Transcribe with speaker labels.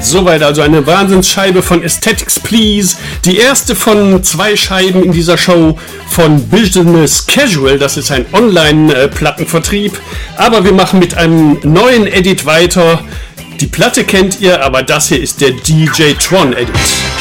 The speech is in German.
Speaker 1: Soweit also eine Wahnsinnsscheibe von Aesthetics Please. Die erste von 2 Scheiben in dieser Show von Business Casual. Das ist ein Online-Plattenvertrieb. Aber wir machen mit einem neuen Edit weiter. Die Platte kennt ihr, aber das hier ist der DJ Tron Edit.